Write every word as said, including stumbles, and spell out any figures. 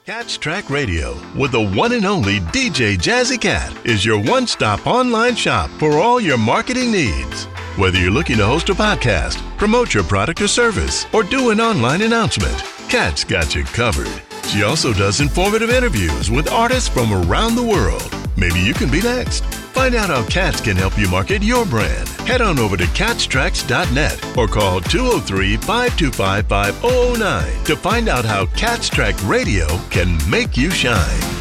Cat's Track Radio with the one and only D J Jazzy Cat is your one-stop online shop for all your marketing needs. Whether you're looking to host a podcast, promote your product or service, or do an online announcement, Cat's got you covered. She also does informative interviews with artists from around the world. Maybe you can be next. Find out how Cats can help you market your brand. Head on over to cats tracks dot net or call two oh three, five two five, five oh oh nine to find out how Cats Track Radio can make you shine.